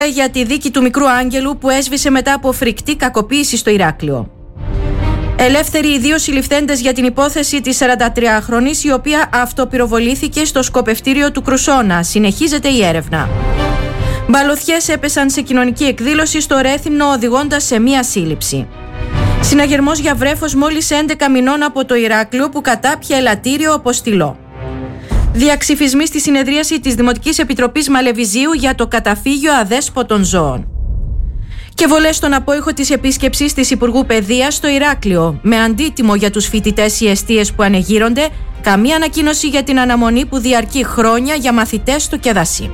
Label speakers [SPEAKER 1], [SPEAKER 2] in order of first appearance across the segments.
[SPEAKER 1] Για τη δίκη του μικρού Άγγελου που έσβησε μετά από φρικτή κακοποίηση στο Ηράκλειο. Ελεύθεροι οι δύο συλληφθέντες για την υπόθεση της 43χρονης, η οποία αυτοπυροβολήθηκε στο σκοπευτήριο του Κρουσόνα. Συνεχίζεται η έρευνα. Μπαλωθιές έπεσαν σε κοινωνική εκδήλωση στο Ρέθυμνο, οδηγώντας σε μία σύλληψη. Συναγερμός για βρέφος μόλις 11 μηνών από το Ηράκλειο που κατάπιε ελαττήριο αποστηλό. Διαξυφισμοί στη συνεδρίαση της Δημοτικής Επιτροπής Μαλεβιζίου για το καταφύγιο αδέσποτων ζώων. Και βολές στον απόϊχο της επίσκεψης της Υπουργού Παιδείας στο Ηράκλειο, με αντίτιμο για τους φοιτητές οι εστίες που ανεγείρονται, καμία ανακοίνωση για την αναμονή που διαρκεί χρόνια για μαθητές στο Κεδασί.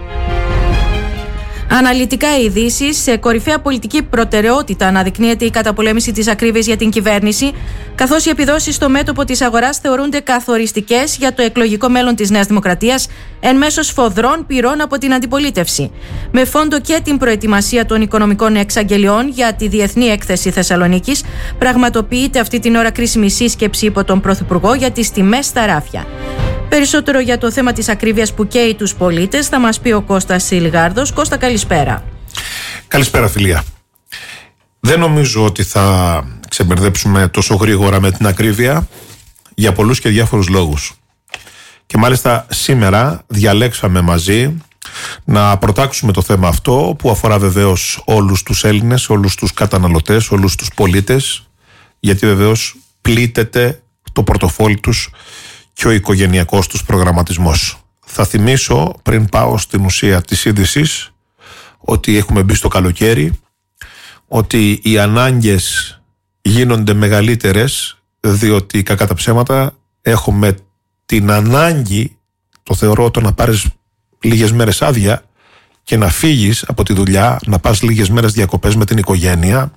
[SPEAKER 1] Αναλυτικά ειδήσεις. Σε κορυφαία πολιτική προτεραιότητα αναδεικνύεται η καταπολέμηση της ακρίβειας για την κυβέρνηση, καθώς οι επιδόσεις στο μέτωπο της αγοράς θεωρούνται καθοριστικές για το εκλογικό μέλλον της Νέας Δημοκρατίας εν μέσω σφοδρών πυρών από την αντιπολίτευση. Με φόντο και την προετοιμασία των οικονομικών εξαγγελιών για τη Διεθνή Έκθεση Θεσσαλονίκης, πραγματοποιείται αυτή την ώρα κρίσιμη σύσκεψη υπό τον Πρωθυπουργό για τις τιμές στα ράφια. Περισσότερο για το θέμα της ακρίβειας που καίει τους πολίτες θα μας πει ο Κώστας Σιλγάρδος. Κώστα, καλησπέρα.
[SPEAKER 2] Καλησπέρα, φιλία. Δεν νομίζω ότι θα ξεμπερδέψουμε τόσο γρήγορα με την ακρίβεια για πολλούς και διάφορους λόγους. Και μάλιστα σήμερα διαλέξαμε μαζί να προτάξουμε το θέμα αυτό, που αφορά βεβαίως όλους τους Έλληνες, όλους τους καταναλωτές, όλους τους πολίτες, γιατί βεβαίως πλήττεται το πορτοφόλι τους και ο οικογενειακός τους προγραμματισμός. Θα θυμίσω, πριν πάω στην ουσία της είδησης, ότι έχουμε μπει στο καλοκαίρι, ότι οι ανάγκες γίνονται μεγαλύτερες, διότι κακά τα ψέματα έχουμε την ανάγκη, το θεωρώ, το να πάρεις λίγες μέρες άδεια και να φύγεις από τη δουλειά, να πας λίγες μέρες διακοπές με την οικογένεια,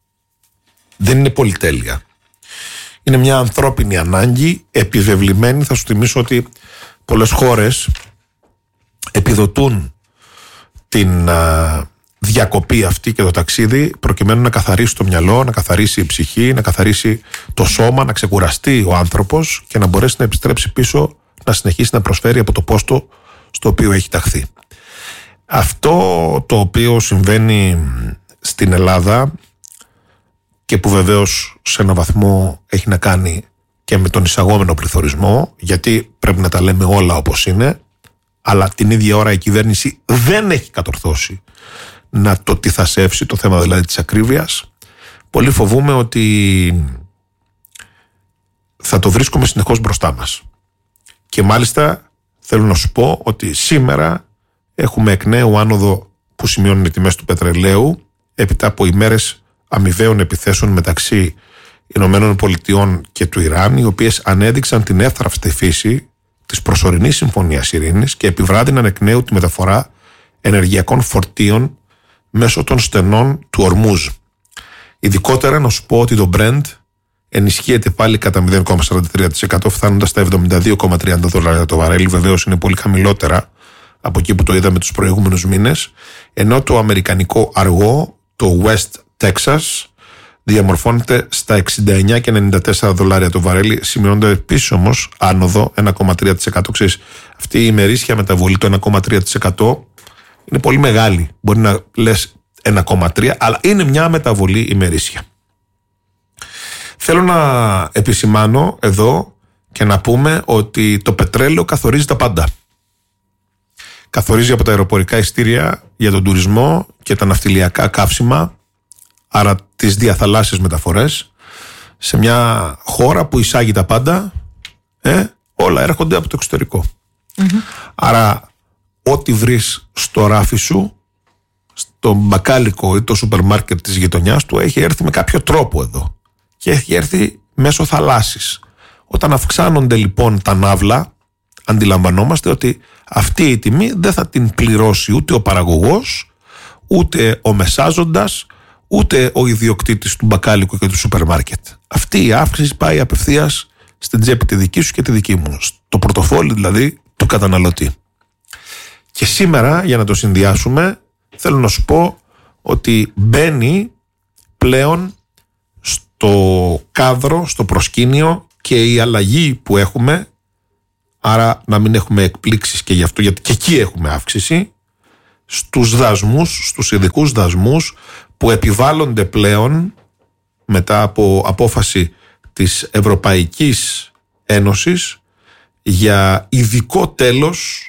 [SPEAKER 2] δεν είναι πολυτέλεια. Είναι μια ανθρώπινη ανάγκη, επιβεβλημένη. Θα σου θυμίσω ότι πολλές χώρες επιδοτούν την διακοπή αυτή και το ταξίδι, προκειμένου να καθαρίσει το μυαλό, να καθαρίσει η ψυχή, να καθαρίσει το σώμα, να ξεκουραστεί ο άνθρωπος και να μπορέσει να επιστρέψει πίσω, να συνεχίσει να προσφέρει από το πόστο στο οποίο έχει ταχθεί. Αυτό το οποίο συμβαίνει στην Ελλάδα, και που βεβαίως σε ένα βαθμό έχει να κάνει και με τον εισαγόμενο πληθωρισμό, γιατί πρέπει να τα λέμε όλα όπως είναι, αλλά την ίδια ώρα η κυβέρνηση δεν έχει κατορθώσει να το τυθασεύσει, το θέμα δηλαδή της ακρίβειας. Πολύ φοβούμαι ότι θα το βρίσκουμε συνεχώς μπροστά μας. Και μάλιστα θέλω να σου πω ότι σήμερα έχουμε εκ νέου άνοδο που σημειώνουν οι τιμές του πετρελαίου, έπειτα από ημέρες αμοιβαίων επιθέσεων μεταξύ Ηνωμένων Πολιτειών και του Ιράν, οι οποίες ανέδειξαν την εύθραυστη φύση της προσωρινής συμφωνίας ειρήνης και επιβράδυναν εκ νέου τη μεταφορά ενεργειακών φορτίων μέσω των στενών του Ορμούζ. Ειδικότερα να σου πω ότι το Brent ενισχύεται πάλι κατά 0,43%, φτάνοντας στα $72,30 το βαρέλι. Βεβαίως είναι πολύ χαμηλότερα από εκεί που το είδαμε τους προηγούμενους μήνες, ενώ το αμερικανικό αργό, το West Texas, διαμορφώνεται στα $69,94 το βαρέλι, σημειώνονται επίσης όμως άνοδο 1,3%. Ξέρεις, αυτή η ημερήσια μεταβολή, το 1,3%, είναι πολύ μεγάλη. Μπορεί να λες 1,3%, αλλά είναι μια μεταβολή ημερήσια. Θέλω να επισημάνω εδώ και να πούμε ότι το πετρέλαιο καθορίζει τα πάντα. Καθορίζει από τα αεροπορικά εισιτήρια για τον τουρισμό και τα ναυτιλιακά καύσιμα, άρα τις διαθαλάσσιες μεταφορές, σε μια χώρα που εισάγει τα πάντα, όλα έρχονται από το εξωτερικό. Άρα ό,τι βρεις στο ράφι σου, στο μπακάλικο ή το σούπερ μάρκετ της γειτονιάς του, έχει έρθει με κάποιο τρόπο εδώ και έχει έρθει μέσω θαλάσσης. Όταν αυξάνονται λοιπόν τα ναύλα, αντιλαμβανόμαστε ότι αυτή η τιμή δεν θα την πληρώσει ούτε ο παραγωγός, ούτε ο μεσάζοντας, ούτε ο ιδιοκτήτης του μπακάλικου και του σούπερ μάρκετ. Αυτή η αύξηση πάει απευθείας στην τσέπη τη δική σου και τη δική μου, στο πορτοφόλι δηλαδή του καταναλωτή. Και σήμερα, για να το συνδυάσουμε, θέλω να σου πω ότι μπαίνει πλέον στο κάδρο, στο προσκήνιο και η αλλαγή που έχουμε, άρα να μην έχουμε εκπλήξεις και γι' αυτό, γιατί και εκεί έχουμε αύξηση, στους δασμούς, στους ειδικούς δασμούς που επιβάλλονται πλέον μετά από απόφαση της Ευρωπαϊκής Ένωσης για ειδικό τέλος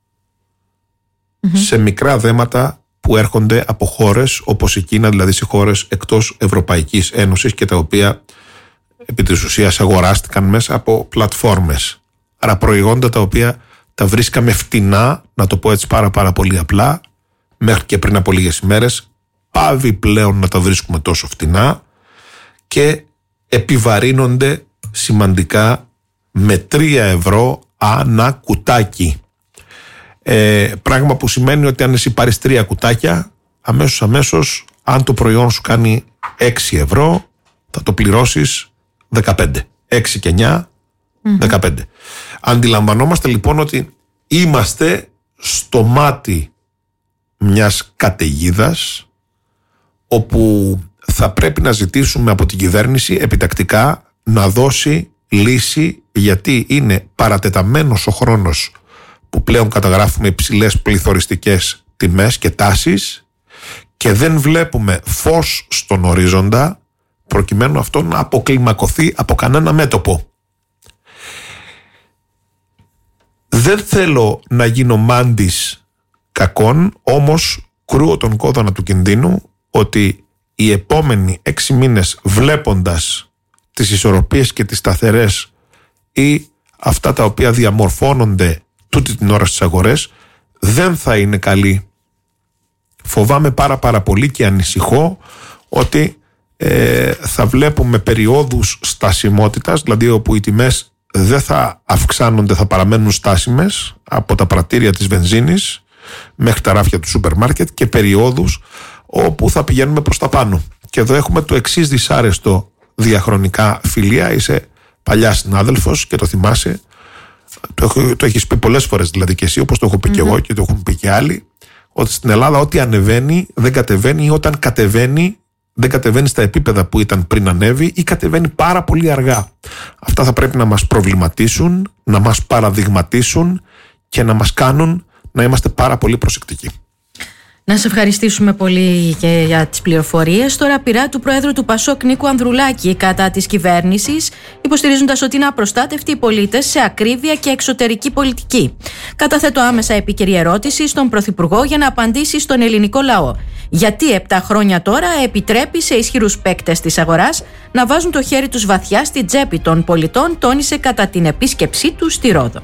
[SPEAKER 2] σε μικρά δέματα που έρχονται από χώρες όπως η Κίνα, δηλαδή σε χώρες εκτός Ευρωπαϊκής Ένωσης και τα οποία επί της ουσίας αγοράστηκαν μέσα από πλατφόρμες. Άρα προϊόντα τα οποία τα βρίσκαμε φτηνά, να το πω έτσι πάρα πολύ απλά, μέχρι και πριν από λίγες ημέρες, πάβει πλέον να τα βρίσκουμε τόσο φτηνά και επιβαρύνονται σημαντικά με 3 ευρώ ανά κουτάκι. Πράγμα που σημαίνει ότι αν εσύ πάρεις 3 κουτάκια, αμέσως αν το προϊόν σου κάνει 6 ευρώ, θα το πληρώσεις 15. 6 και 9, 15. Αντιλαμβανόμαστε λοιπόν ότι είμαστε στο μάτι μιας καταιγίδας όπου θα πρέπει να ζητήσουμε από την κυβέρνηση επιτακτικά να δώσει λύση, γιατί είναι παρατεταμένος ο χρόνος που πλέον καταγράφουμε υψηλές πληθωριστικές τιμές και τάσεις και δεν βλέπουμε φως στον ορίζοντα προκειμένου αυτό να αποκλιμακωθεί από κανένα μέτωπο. Δεν θέλω να γίνω μάντης κακών, όμως κρούω τον κόδωνα του κινδύνου ότι οι επόμενοι 6 μήνες, βλέποντας τις ισορροπίες και τις σταθερές ή αυτά τα οποία διαμορφώνονται τούτη την ώρα στις αγορές, δεν θα είναι καλή. Φοβάμαι πάρα πολύ και ανησυχώ ότι θα βλέπουμε περιόδους στασιμότητας, δηλαδή όπου οι τιμές δεν θα αυξάνονται, θα παραμένουν στάσιμες από τα πρατήρια της βενζίνης μέχρι τα ράφια του σούπερ μάρκετ, και περιόδους όπου θα πηγαίνουμε προς τα πάνω. Και εδώ έχουμε το εξής δυσάρεστο διαχρονικά, Φιλία, είσαι παλιά συνάδελφος και το θυμάσαι, το έχεις πει πολλές φορές δηλαδή και εσύ, όπως το έχω πει και εγώ και το έχουν πει και άλλοι, ότι στην Ελλάδα ό,τι ανεβαίνει δεν κατεβαίνει, ή όταν κατεβαίνει δεν κατεβαίνει στα επίπεδα που ήταν πριν ανέβει ή κατεβαίνει πάρα πολύ αργά. Αυτά θα πρέπει να μας προβληματίσουν, να μας παραδειγματίσουν και να μας κάνουν να είμαστε πάρα πολύ προσεκτικοί.
[SPEAKER 1] Να σε ευχαριστήσουμε πολύ και για τις πληροφορίες. Τώρα πειρά του Προέδρου του Πασόκ Νίκου Ανδρουλάκη κατά της κυβέρνησης, υποστηρίζοντας ότι είναι απροστάτευτοι οι πολίτες σε ακρίβεια και εξωτερική πολιτική. Καταθέτω άμεσα επίκαιρη ερώτηση στον Πρωθυπουργό για να απαντήσει στον ελληνικό λαό. Γιατί 7 χρόνια τώρα επιτρέπει σε ισχυρούς παίκτες της αγοράς να βάζουν το χέρι τους βαθιά στην τσέπη των πολιτών, τόνισε κατά την επίσκεψή του στη Ρόδο.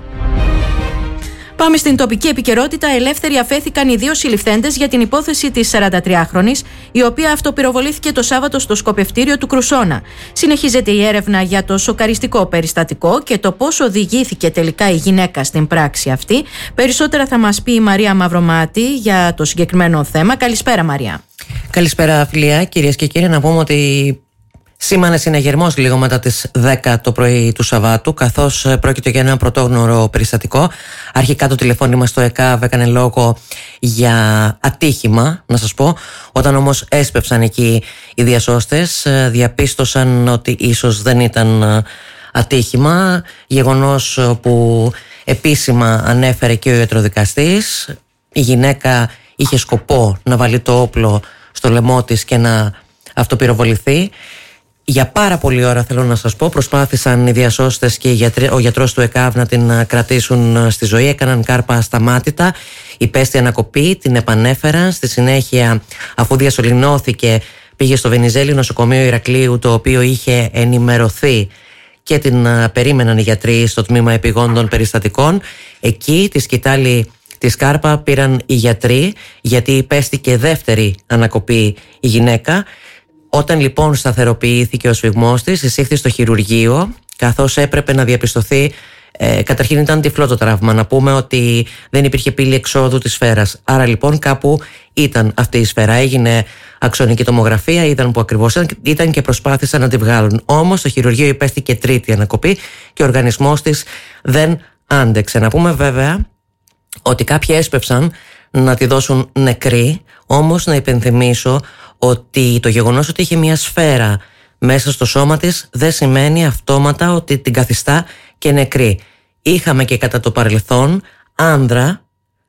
[SPEAKER 1] Πάμε στην τοπική επικαιρότητα. Ελεύθεροι αφέθηκαν οι 2 συλληφθέντες για την υπόθεση της 43χρονης, η οποία αυτοπυροβολήθηκε το Σάββατο στο σκοπευτήριο του Κρουσόνα. Συνεχίζεται η έρευνα για το σοκαριστικό περιστατικό και το πώς οδηγήθηκε τελικά η γυναίκα στην πράξη αυτή. Περισσότερα θα μας πει η Μαρία Μαυρομάτη για το συγκεκριμένο θέμα. Καλησπέρα, Μαρία.
[SPEAKER 3] Καλησπέρα, Φιλία. Κυρίες και κύριοι, να πούμε ότι σήμανε συναγερμός λίγο μετά τις 10 το πρωί του Σαββάτου, καθώς πρόκειται για ένα πρωτόγνωρο περιστατικό. Αρχικά το τηλεφώνημα στο ΕΚΑΒ έκανε λόγο για ατύχημα, να σας πω. Όταν όμως έσπευσαν εκεί οι διασώστες, διαπίστωσαν ότι ίσως δεν ήταν ατύχημα, γεγονός που επίσημα ανέφερε και ο ιατροδικαστής. Η γυναίκα είχε σκοπό να βάλει το όπλο στο λαιμό της και να αυτοπυροβοληθεί. Για πάρα πολλή ώρα, θέλω να σας πω, προσπάθησαν οι διασώστες και ο γιατρός του ΕΚΑΒ να την κρατήσουν στη ζωή. Έκαναν κάρπα ασταμάτητα, υπέστη ανακοπή, την επανέφεραν. Στη συνέχεια, αφού διασωληνώθηκε, πήγε στο Βενιζέλη νοσοκομείο Ηρακλείου, το οποίο είχε ενημερωθεί και την περίμεναν οι γιατροί στο τμήμα επιγόντων περιστατικών. Εκεί τη σκητάλη τη σκάρπα πήραν οι γιατροί, γιατί υπέστηκε δεύτερη ανακοπή η γυναίκα. Όταν λοιπόν σταθεροποιήθηκε ο σφυγμός της, εισήχθη στο χειρουργείο, καθώς έπρεπε να διαπιστωθεί, καταρχήν ήταν τυφλό το τραύμα, να πούμε ότι δεν υπήρχε πύλη εξόδου της σφαίρας. Άρα λοιπόν κάπου ήταν αυτή η σφαίρα. Έγινε αξονική τομογραφία, είδαν που ακριβώς ήταν και προσπάθησαν να τη βγάλουν. Όμως το χειρουργείο υπέστηκε τρίτη ανακοπή και ο οργανισμός της δεν άντεξε. Να πούμε βέβαια ότι κάποιοι έσπευσαν να τη δώσουν νεκρή, όμως να υπενθυμίσω ότι το γεγονός ότι είχε μια σφαίρα μέσα στο σώμα της δεν σημαίνει αυτόματα ότι την καθιστά και νεκρή. Είχαμε και κατά το παρελθόν άνδρα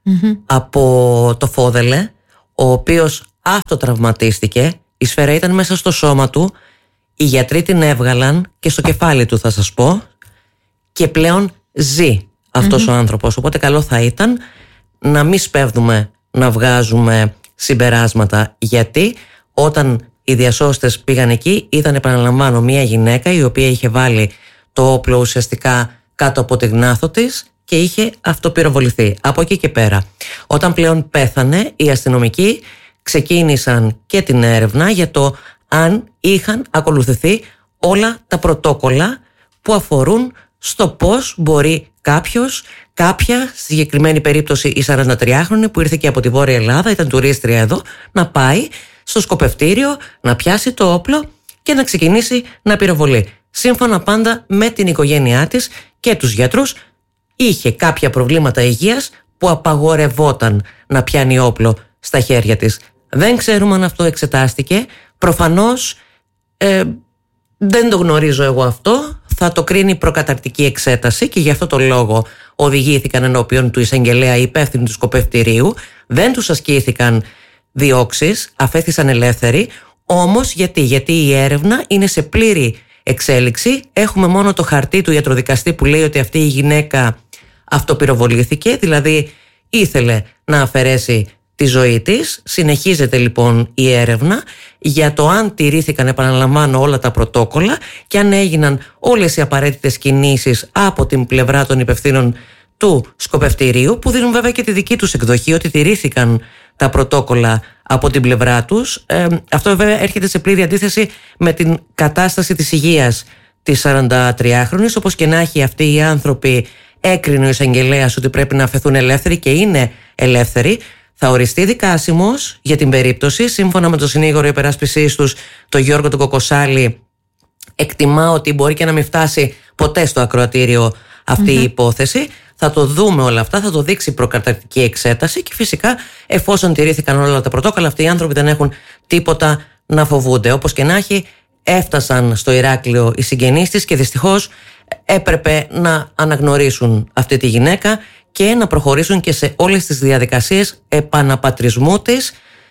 [SPEAKER 3] από το Φόδελε, ο οποίος αυτοτραυματίστηκε. Η σφαίρα ήταν μέσα στο σώμα του, οι γιατροί την έβγαλαν και στο κεφάλι του, θα σας πω, και πλέον ζει αυτός ο άνθρωπος. Οπότε καλό θα ήταν να μην σπέβδουμε να βγάζουμε συμπεράσματα, γιατί όταν οι διασώστες πήγαν εκεί είδαν, επαναλαμβάνω, μια γυναίκα η οποία είχε βάλει το όπλο ουσιαστικά κάτω από τη γνάθο της και είχε αυτοπυροβοληθεί. Από εκεί και πέρα, όταν πλέον πέθανε, οι αστυνομικοί ξεκίνησαν και την έρευνα για το αν είχαν ακολουθηθεί όλα τα πρωτόκολλα που αφορούν στο πώς μπορεί κάποια, στη συγκεκριμένη περίπτωση η 43χρονη που ήρθε και από τη Βόρεια Ελλάδα, ήταν τουρίστρια εδώ, να πάει στο σκοπευτήριο, να πιάσει το όπλο και να ξεκινήσει να πυροβολεί. Σύμφωνα πάντα με την οικογένειά της και τους γιατρούς, είχε κάποια προβλήματα υγείας που απαγορευόταν να πιάνει όπλο στα χέρια της. Δεν ξέρουμε αν αυτό εξετάστηκε. Προφανώς δεν το γνωρίζω εγώ αυτό. Θα το κρίνει προκαταρκτική εξέταση και γι' αυτό το λόγο οδηγήθηκαν ενώπιον του εισαγγελέα οι υπεύθυνοι του σκοπευτηρίου. Δεν τους ασκήθηκαν διώξεις, αφέθησαν ελεύθεροι. Όμως γιατί η έρευνα είναι σε πλήρη εξέλιξη. Έχουμε μόνο το χαρτί του ιατροδικαστή που λέει ότι αυτή η γυναίκα αυτοπυροβολήθηκε, δηλαδή ήθελε να αφαιρέσει τη ζωή της. Συνεχίζεται λοιπόν η έρευνα για το αν τηρήθηκαν, επαναλαμβάνω, όλα τα πρωτόκολλα και αν έγιναν όλες οι απαραίτητες κινήσεις από την πλευρά των υπευθύνων του σκοπευτηρίου, που δίνουν βέβαια και τη δική τους εκδοχή ότι τηρήθηκαν τα πρωτόκολλα από την πλευρά τους. Αυτό βέβαια έρχεται σε πλήρη αντίθεση με την κατάσταση της υγείας της 43χρονης. Όπως και να έχει, αυτοί οι άνθρωποι έκρινε ο εισαγγελέας ότι πρέπει να αφαιθούν ελεύθεροι και είναι ελεύθεροι. Θα οριστεί δικάσιμος για την περίπτωση. Σύμφωνα με τον συνήγορο υπεράσπισής τους, τον Γιώργο τον Κοκοσάλη, εκτιμά ότι μπορεί και να μην φτάσει ποτέ στο ακροατήριο αυτή η υπόθεση. Θα το δούμε όλα αυτά, θα το δείξει η προκαταρκτική εξέταση και φυσικά, εφόσον τηρήθηκαν όλα τα πρωτόκολλα, αυτοί οι άνθρωποι δεν έχουν τίποτα να φοβούνται. Όπως και να έχει, έφτασαν στο Ηράκλειο οι συγγενείς της και δυστυχώς έπρεπε να αναγνωρίσουν αυτή τη γυναίκα και να προχωρήσουν και σε όλες τις διαδικασίες επαναπατρισμού της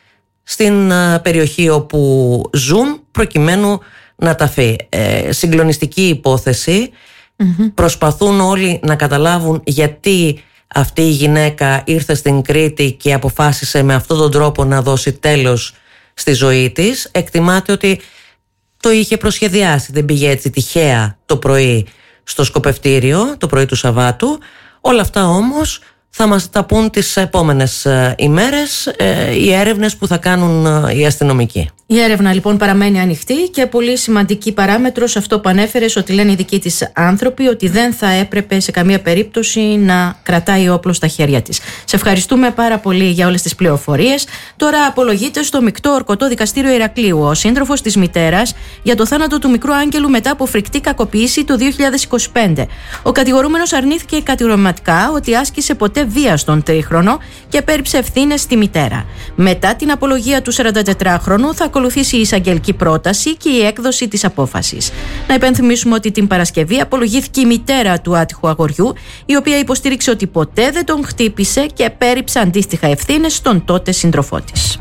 [SPEAKER 3] στην περιοχή όπου ζουν, προκειμένου να ταφεί. Συγκλονιστική υπόθεση. Προσπαθούν όλοι να καταλάβουν γιατί αυτή η γυναίκα ήρθε στην Κρήτη και αποφάσισε με αυτόν τον τρόπο να δώσει τέλος στη ζωή της. Εκτιμάται ότι το είχε προσχεδιάσει, δεν πήγε έτσι τυχαία το πρωί στο σκοπευτήριο, το πρωί του Σαββάτου. Όλα αυτά όμως θα μας τα πούν τις επόμενες ημέρες οι έρευνες που θα κάνουν οι αστυνομικοί.
[SPEAKER 1] Η έρευνα λοιπόν παραμένει ανοιχτή και πολύ σημαντική παράμετρος αυτό που ανέφερες, ότι λένε οι δικοί της άνθρωποι ότι δεν θα έπρεπε σε καμία περίπτωση να κρατάει όπλο στα χέρια της. Σε ευχαριστούμε πάρα πολύ για όλες τις πληροφορίες. Τώρα απολογείται στο Μεικτό Ορκωτό Δικαστήριο Ηρακλείου ο σύντροφος της μητέρας για το θάνατο του μικρού Άγγελου μετά από φρικτή κακοποίηση το 2025. Ο κατηγορούμενος αρνήθηκε κατηγορηματικά ότι άσκησε ποτέ βία στον τρίχρονο και πέριψε ευθύνες στη μητέρα. Μετά την απολογία του 44χρονου θα ακολουθήσει η εισαγγελική πρόταση και η έκδοση της απόφασης. Να υπενθυμίσουμε ότι την Παρασκευή απολογήθηκε η μητέρα του άτυχου αγοριού, η οποία υποστήριξε ότι ποτέ δεν τον χτύπησε και πέριψε αντίστοιχα ευθύνες στον τότε σύντροφό της.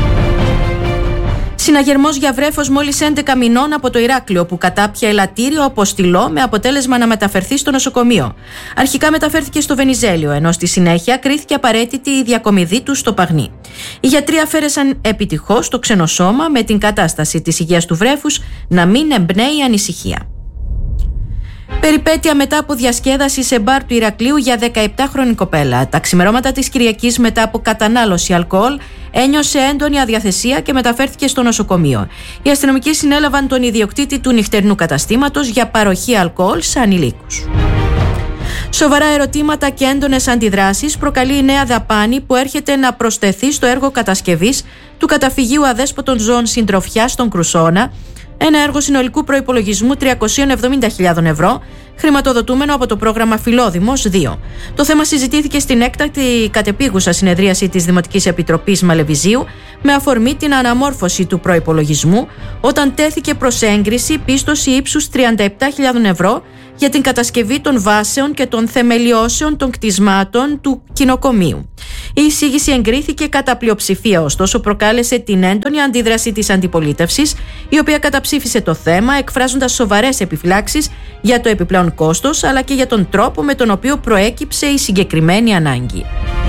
[SPEAKER 1] Συναγερμός για βρέφος μόλις 11 μηνών από το Ηράκλειο που κατάπια ελαττήριο από στυλό με αποτέλεσμα να μεταφερθεί στο νοσοκομείο. Αρχικά μεταφέρθηκε στο Βενιζέλιο, ενώ στη συνέχεια κρίθηκε απαραίτητη η διακομιδή του στο Παγνί. Οι γιατροί αφαίρεσαν επιτυχώς το ξενοσώμα με την κατάσταση της υγείας του βρέφους να μην εμπνέει ανησυχία. Περιπέτεια μετά από διασκέδαση σε μπαρ του Ηρακλείου για 17χρονη κοπέλα. Τα ξημερώματα της Κυριακής, μετά από κατανάλωση αλκοόλ, ένιωσε έντονη αδιαθεσία και μεταφέρθηκε στο νοσοκομείο. Οι αστυνομικοί συνέλαβαν τον ιδιοκτήτη του νυχτερινού καταστήματος για παροχή αλκοόλ σε ανηλίκους. Σοβαρά ερωτήματα και έντονες αντιδράσεις προκαλεί η νέα δαπάνη που έρχεται να προσθεθεί στο έργο κατασκευής του καταφυγίου αδέσποτων ζώων Συντροφιά στον Κρουσόνα, ένα έργο συνολικού προϋπολογισμού 370.000 ευρώ, χρηματοδοτούμενο από το πρόγραμμα Φιλόδημος 2. Το θέμα συζητήθηκε στην έκτακτη κατεπίγουσα συνεδρίαση της Δημοτικής Επιτροπής Μαλεβιζίου με αφορμή την αναμόρφωση του προϋπολογισμού, όταν τέθηκε προς έγκριση πίστοση ύψους 37.000 ευρώ για την κατασκευή των βάσεων και των θεμελιώσεων των κτισμάτων του κοινοκομείου. Η εισήγηση εγκρίθηκε κατά πλειοψηφία, ωστόσο προκάλεσε την έντονη αντίδραση της αντιπολίτευσης, η οποία καταψήφισε το θέμα, εκφράζοντας σοβαρές επιφυλάξεις για το επιπλέον κόστος, αλλά και για τον τρόπο με τον οποίο προέκυψε η συγκεκριμένη ανάγκη.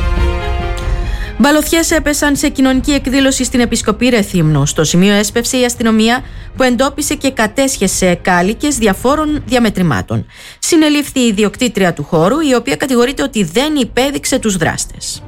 [SPEAKER 1] Μπαλωθιές έπεσαν σε κοινωνική εκδήλωση στην Επισκοπή Ρεθύμνου. Στο σημείο έσπευσε η αστυνομία, που εντόπισε και κατέσχεσε κάλικες διαφόρων διαμετρημάτων. Συνελήφθη η ιδιοκτήτρια του χώρου, η οποία κατηγορείται ότι δεν υπέδειξε τους δράστες.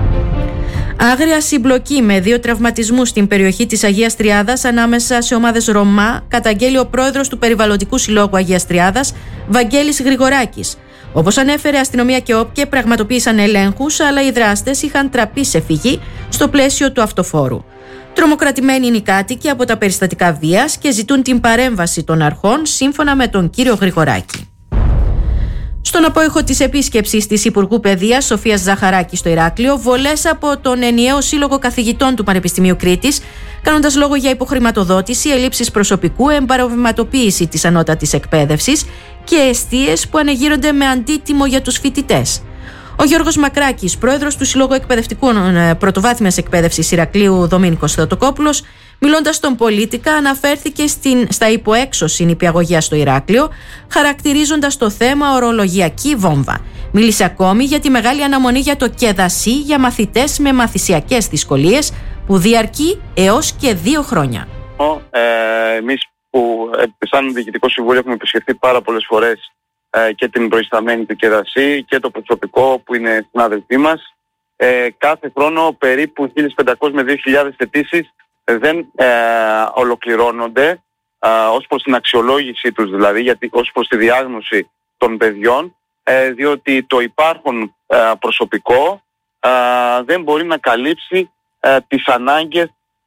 [SPEAKER 1] Άγρια συμπλοκή με 2 τραυματισμούς στην περιοχή της Αγίας Τριάδας ανάμεσα σε ομάδες Ρωμά, καταγγέλει ο πρόεδρος του Περιβαλλοντικού Συλλόγου Αγίας Τριάδας, Βαγγέλης Γρηγοράκης. Όπως ανέφερε, αστυνομία και ΟΠΚΕ πραγματοποίησαν ελέγχους, αλλά οι δράστες είχαν τραπεί σε φυγή στο πλαίσιο του αυτοφόρου. Τρομοκρατημένοι είναι οι κάτοικοι από τα περιστατικά βίας και ζητούν την παρέμβαση των αρχών, σύμφωνα με τον κύριο Γρηγοράκη. Στον απόϊχο της επίσκεψης της Υπουργού Παιδείας Σοφίας Ζαχαράκη στο Ηράκλειο, βολές από τον Ενιαίο Σύλλογο Καθηγητών του Πανεπιστημίου Κρήτης, κάνοντας λόγο για υποχρηματοδότηση, ελλείψεις προσωπικού, εμπαροβηματοποίηση της ανώτατης εκπαίδευσης και εστίες που ανεγείρονται με αντίτιμο για τους φοιτητές. Ο Γιώργος Μακράκης, πρόεδρος του Συλλόγου Εκπαιδευτικών Πρωτοβάθμιας Εκπαίδευσης Ηρακλείου, Δομήνικος Θεοτοκόπουλος, μιλώντας στον Πολίτικα, αναφέρθηκε στα υποέξωση νηπιαγωγεία στο Ηράκλειο, χαρακτηρίζοντας το θέμα ορολογιακή βόμβα. Μίλησε ακόμη για τη μεγάλη αναμονή για το ΚΕΔΑΣΥ για μαθητές με μαθησιακές δυσκολίες, που διαρκεί έως και 2 χρόνια.
[SPEAKER 4] Εμείς που σαν Διοικητικό Συμβούλιο έχουμε επισκεφθεί πάρα πολλές φορές και την προϊσταμένη του ΚΕΔΑΣΥ και το προσωπικό που είναι συνάδελφοί μας, κάθε χρόνο περίπου 1.500 με 2.000 αιτήσεις δεν ολοκληρώνονται ως προς την αξιολόγησή τους, δηλαδή ως προς τη διάγνωση των παιδιών, διότι το υπάρχον προσωπικό δεν μπορεί να καλύψει τις ανάγκες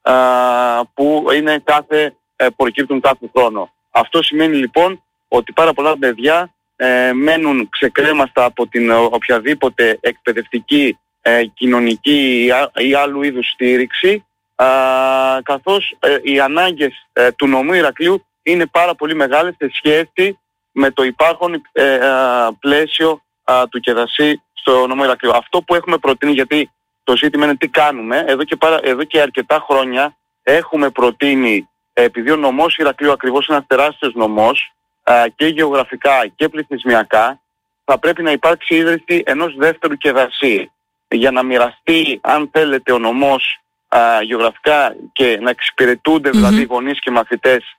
[SPEAKER 4] που προκύπτουν κάθε χρόνο. Αυτό σημαίνει λοιπόν ότι πάρα πολλά παιδιά μένουν ξεκρέμαστα από την οποιαδήποτε εκπαιδευτική, κοινωνική ή άλλου είδους στήριξη, καθώς οι ανάγκες του νομού Ηρακλείου είναι πάρα πολύ μεγάλες σε σχέση με το υπάρχον πλαίσιο του ΚΕΔΑΣΥ στο νομό Ηρακλείου. Αυτό που έχουμε προτείνει, γιατί το ζήτημα είναι τι κάνουμε, εδώ και αρκετά χρόνια έχουμε προτείνει, επειδή ο νομός Ηρακλείου ακριβώς είναι ένας τεράστιος νομός και γεωγραφικά και πληθυσμιακά, θα πρέπει να υπάρξει ίδρυση ενός δεύτερου ΚΕΔΑΣΥ για να μοιραστεί, αν θέλετε, ο νομός γεωγραφικά και να εξυπηρετούνται δηλαδή γονείς και μαθητές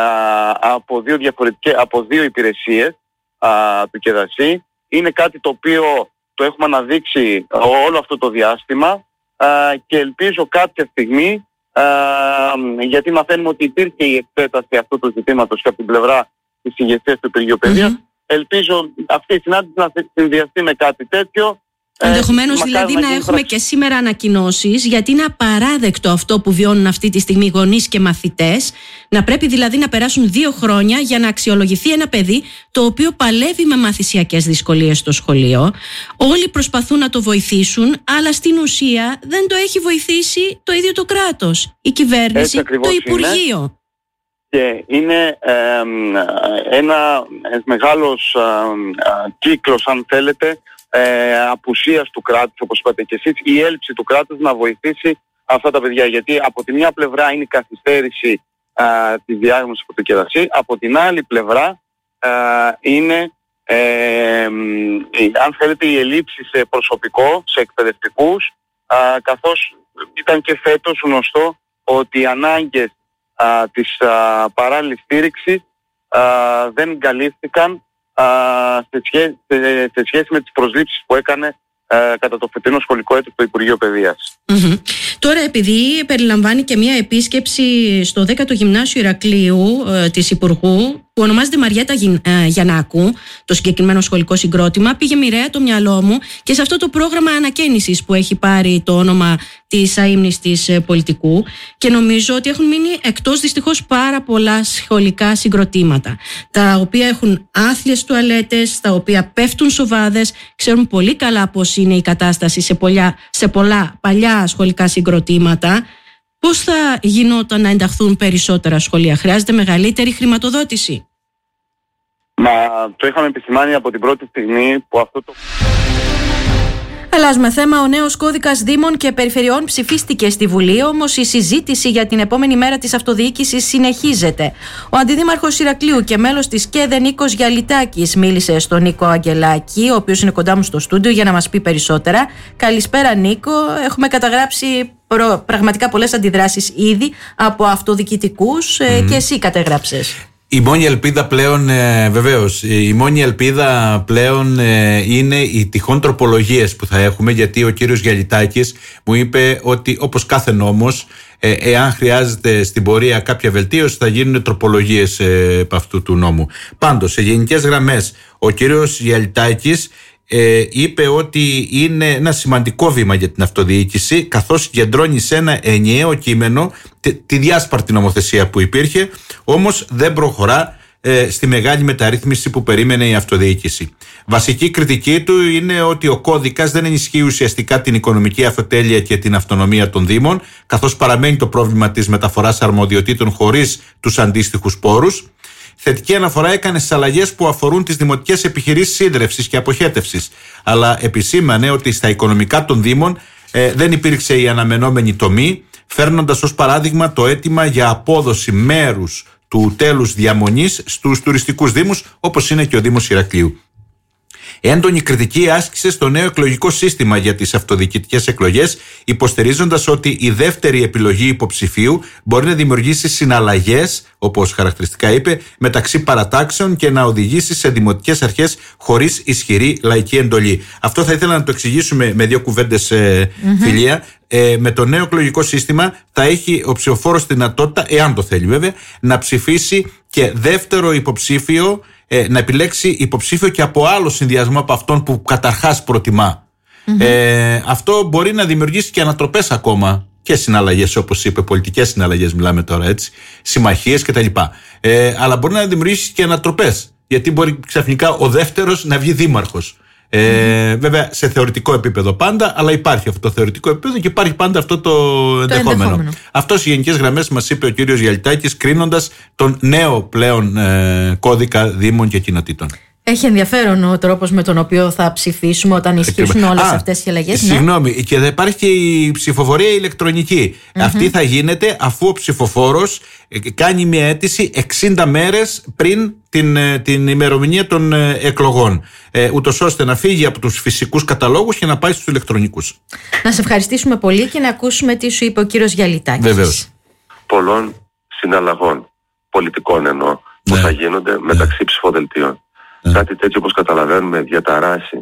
[SPEAKER 4] από δύο υπηρεσίες του ΚΕΔΑΣΥ. Είναι κάτι το οποίο το έχουμε αναδείξει όλο αυτό το διάστημα και ελπίζω κάποια στιγμή, γιατί μαθαίνουμε ότι υπήρχε η εξέταση αυτού του ζητήματος και από την πλευρά της ηγεσίας του Υπουργείου Παιδείας, ελπίζω αυτή η συνάντηση να συνδυαστεί με κάτι τέτοιο.
[SPEAKER 1] Ενδεχομένως δηλαδή να έχουμε και σήμερα ανακοινώσεις, γιατί είναι απαράδεκτο αυτό που βιώνουν αυτή τη στιγμή γονείς και μαθητές, να πρέπει δηλαδή να περάσουν 2 χρόνια για να αξιολογηθεί ένα παιδί το οποίο παλεύει με μαθησιακές δυσκολίες στο σχολείο. Όλοι προσπαθούν να το βοηθήσουν, αλλά στην ουσία δεν το έχει βοηθήσει το ίδιο το κράτος, η κυβέρνηση, το Υπουργείο.
[SPEAKER 4] Και είναι ένα μεγάλος κύκλος, αν θέλετε, απουσίας του κράτους, όπως είπατε και εσείς, η έλλειψη του κράτους να βοηθήσει αυτά τα παιδιά. Γιατί από τη μια πλευρά είναι η καθυστέρηση της διάγνωσης από το ΚΕΔΑΣΥ, από την άλλη πλευρά είναι αν θέλετε η ελλείψη σε προσωπικό, σε εκπαιδευτικούς, καθώς ήταν και φέτος γνωστό ότι οι ανάγκες της παράλληλης στήριξης δεν καλύφθηκαν σε σχέση με τις προσλήψεις που έκανε κατά το φετινό σχολικό έτος το Υπουργείο Παιδείας.
[SPEAKER 1] Τώρα, επειδή περιλαμβάνει και μια επίσκεψη στο 10ο Γυμνάσιο Ηρακλείου της Υπουργού, που ονομάζεται Μαριέτα Γιαννάκου, το συγκεκριμένο σχολικό συγκρότημα, πήγε μοιραία το μυαλό μου και σε αυτό το πρόγραμμα ανακαίνησης που έχει πάρει το όνομα της αείμνης της πολιτικού, και νομίζω ότι έχουν μείνει εκτός δυστυχώς πάρα πολλά σχολικά συγκροτήματα, τα οποία έχουν άθλιες τουαλέτες, τα οποία πέφτουν σοβάδες, ξέρουν πολύ καλά πώς είναι η κατάσταση σε πολλά παλιά σχολικά συγκροτήματα. Πώς θα γινόταν να ενταχθούν περισσότερα σχολεία? Χρειάζεται μεγαλύτερη χρηματοδότηση?
[SPEAKER 4] Μα το είχαμε επισημάνει από την πρώτη στιγμή που αυτό το...
[SPEAKER 1] Αλλάζουμε θέμα. Ο νέος κώδικας Δήμων και Περιφερειών ψηφίστηκε στη Βουλή, όμως η συζήτηση για την επόμενη μέρα της αυτοδιοίκησης συνεχίζεται. Ο αντιδήμαρχος Ηρακλείου και μέλος της ΚΕΔΕ Νίκος Γιαλιτάκης μίλησε στον Νίκο Αγγελάκη, ο οποίος είναι κοντά μου στο στούντιο, για να μας πει περισσότερα. Καλησπέρα, Νίκο. Έχουμε καταγράψει πραγματικά πολλές αντιδράσεις ήδη από αυτοδιοικητικούς και εσύ καταγράψες.
[SPEAKER 5] Η μόνη ελπίδα πλέον, βεβαίως, η μόνη ελπίδα πλέον είναι οι τυχόν τροπολογίες που θα έχουμε, γιατί ο κύριος Γιαλιτάκης μου είπε ότι όπως κάθε νόμος, εάν χρειάζεται στην πορεία κάποια βελτίωση, θα γίνουν τροπολογίες από αυτού του νόμου. Πάντως, σε γενικές γραμμές, ο κύριος Γιαλιτάκης είπε ότι είναι ένα σημαντικό βήμα για την αυτοδιοίκηση, καθώς συγκεντρώνει σε ένα ενιαίο κείμενο τη διάσπαρτη νομοθεσία που υπήρχε, όμως δεν προχωρά στη μεγάλη μεταρρύθμιση που περίμενε η αυτοδιοίκηση. Βασική κριτική του είναι ότι ο κώδικας δεν ενισχύει ουσιαστικά την οικονομική αυτοτέλεια και την αυτονομία των Δήμων, καθώς παραμένει το πρόβλημα της μεταφοράς αρμοδιοτήτων χωρίς τους αντίστοιχους πόρους. Θετική αναφορά έκανε στις αλλαγές που αφορούν τις δημοτικές επιχειρήσεις σύνδρευσης και αποχέτευσης, αλλά επισήμανε ότι στα οικονομικά των Δήμων δεν υπήρξε η αναμενόμενη τομή, φέρνοντας ως παράδειγμα το αίτημα για απόδοση μέρους του τέλους διαμονής στους τουριστικούς δήμους, όπως είναι και ο Δήμος Ηρακλείου. Έντονη κριτική άσκησε στο νέο εκλογικό σύστημα για τις αυτοδιοικητικές εκλογές, υποστηρίζοντας ότι η δεύτερη επιλογή υποψηφίου μπορεί να δημιουργήσει συναλλαγές, όπως χαρακτηριστικά είπε, μεταξύ παρατάξεων και να οδηγήσει σε δημοτικές αρχές χωρίς ισχυρή λαϊκή εντολή. Αυτό θα ήθελα να το εξηγήσουμε με δύο κουβέντες, Φιλία. Με το νέο εκλογικό σύστημα θα έχει ο ψηφοφόρος δυνατότητα, εάν το θέλει βέβαια, να ψηφίσει και δεύτερο υποψήφιο, να επιλέξει υποψήφιο και από άλλο συνδυασμό από αυτόν που καταρχάς προτιμά. Αυτό μπορεί να δημιουργήσει και ανατροπές ακόμα και συναλλαγές, όπως είπε, πολιτικές συναλλαγές μιλάμε τώρα, έτσι, συμμαχίες κτλ. Αλλά μπορεί να δημιουργήσει και ανατροπές, γιατί μπορεί ξαφνικά ο δεύτερος να βγει δήμαρχος. Βέβαια σε θεωρητικό επίπεδο πάντα, αλλά υπάρχει αυτό το θεωρητικό επίπεδο και υπάρχει πάντα αυτό το ενδεχόμενο. Αυτό σε γενικές γραμμές μας είπε ο κύριος Γιαλιτάκης, κρίνοντας τον νέο πλέον κώδικα Δήμων και Κοινοτήτων.
[SPEAKER 1] Έχει ενδιαφέρον ο τρόπος με τον οποίο θα ψηφίσουμε όταν ισχύσουν όλες αυτές οι αλλαγές.
[SPEAKER 5] Συγγνώμη, και θα υπάρχει και η ψηφοφορία ηλεκτρονική. Αυτή θα γίνεται αφού ο ψηφοφόρος κάνει μια αίτηση 60 μέρες πριν την ημερομηνία των εκλογών, ούτως ώστε να φύγει από τους φυσικούς καταλόγους και να πάει στους ηλεκτρονικούς.
[SPEAKER 1] Να σε ευχαριστήσουμε πολύ και να ακούσουμε τι σου είπε ο κύριος Γιαλιτάκης.
[SPEAKER 5] Βεβαίως.
[SPEAKER 6] Πολλών συναλλαγών, πολιτικών εννοώ, που θα γίνονται μεταξύ ψηφοδελτίων. Κάτι τέτοιο, όπως καταλαβαίνουμε, διαταράσει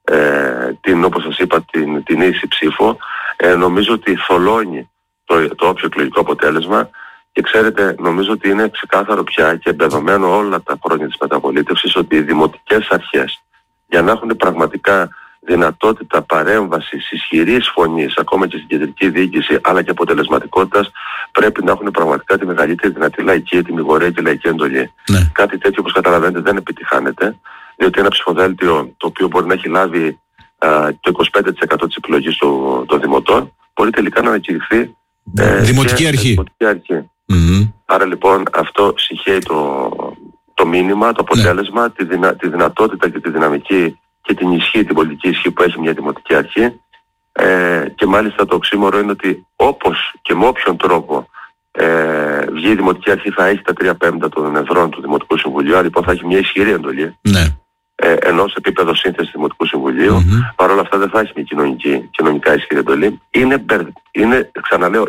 [SPEAKER 6] όπως σας είπα, την ίση ψήφο. Νομίζω ότι θολώνει το όποιο εκλογικό αποτέλεσμα, και ξέρετε, νομίζω ότι είναι ξεκάθαρο πια και εμπεδομένο όλα τα χρόνια της μεταπολίτευσης ότι οι δημοτικές αρχές, για να έχουν πραγματικά δυνατότητα παρέμβασης ισχυρής φωνής ακόμα και στην κεντρική διοίκηση, αλλά και αποτελεσματικότητας, πρέπει να έχουν πραγματικά τη μεγαλύτερη δυνατή λαϊκή, ετοιμιγορία και λαϊκή εντολή. Κάτι τέτοιο, όπως καταλαβαίνετε, δεν επιτυχάνεται, διότι ένα ψηφοδέλτιο το οποίο μπορεί να έχει λάβει το 25% της επιλογής των δημοτών, μπορεί τελικά να ανακηρυχθεί
[SPEAKER 5] Δημοτική αρχή.
[SPEAKER 6] Άρα λοιπόν αυτό συγχαίει το μήνυμα, το αποτέλεσμα, τη δυνατότητα και τη δυναμική και την ισχύ, την πολιτική ισχύ που έχει μια δημοτική αρχή, και μάλιστα το οξύμορο είναι ότι όπως και με όποιον τρόπο βγει η δημοτική αρχή θα έχει τα 3/5 των εδρών του Δημοτικού Συμβουλίου, άρα λοιπόν θα έχει μια ισχυρή εντολή, ενώ σε επίπεδο σύνθεσης Δημοτικού Συμβουλίου. Παρ' όλα αυτά δεν θα έχει μια κοινωνικά ισχυρή εντολή. Είναι ξαναλέω,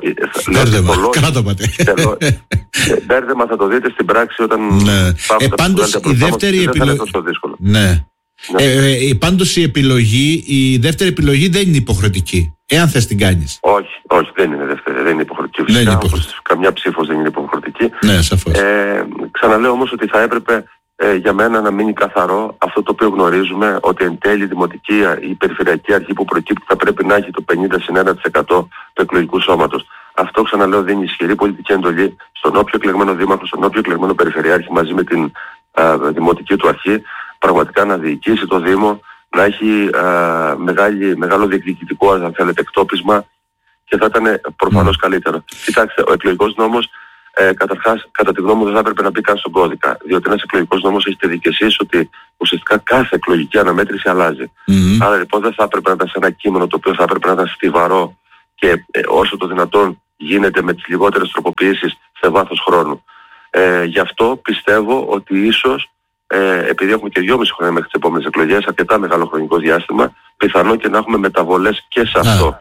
[SPEAKER 6] μπέρδεμα θα το δείτε στην πράξη όταν
[SPEAKER 5] πάντως η δεύτερη επιλογή. Πάντως η δεύτερη επιλογή δεν είναι υποχρεωτική, εάν θες την κάνεις.
[SPEAKER 6] Όχι, δεν είναι δεύτερη, δεν είναι υποχρεωτική. Φυσικά, όπως καμιά ψήφος δεν είναι υποχρεωτική.
[SPEAKER 5] Ναι, σαφώς.
[SPEAKER 6] Ξαναλέω όμως ότι θα έπρεπε για μένα να μείνει καθαρό αυτό το οποίο γνωρίζουμε, ότι εν τέλει η δημοτική, η περιφερειακή αρχή που προκύπτει θα πρέπει να έχει το 50-1% του εκλογικού σώματος. Αυτό, ξαναλέω, δίνει ισχυρή πολιτική εντολή στον όποιο εκλεγμένο δήμαρχο, στον όποιο εκλεγμένο περιφερειάρχη μαζί με την δημοτική του αρχή, πραγματικά να διοικήσει το Δήμο, να έχει μεγάλο διεκδικητικό, αν θέλετε, εκτόπισμα, και θα ήταν προφανώς καλύτερο. Κοιτάξτε, ο εκλογικός νόμος καταρχάς, κατά τη γνώμη μου, δεν θα έπρεπε να μπει καν στον κώδικα. Διότι ένας εκλογικός νόμος έχει τη δικαιοσύνη ότι ουσιαστικά κάθε εκλογική αναμέτρηση αλλάζει. Άρα λοιπόν δεν θα έπρεπε να ήταν σε ένα κείμενο το οποίο θα έπρεπε να ήταν στιβαρό και όσο το δυνατόν γίνεται με τις λιγότερες τροποποιήσεις σε βάθος χρόνου. Γι' αυτό πιστεύω ότι ίσως, επειδή έχουμε και 2,5 χρόνια μέχρι τις επόμενες εκλογές, αρκετά μεγάλο χρονικό διάστημα, πιθανό και να έχουμε μεταβολές και σε αυτό.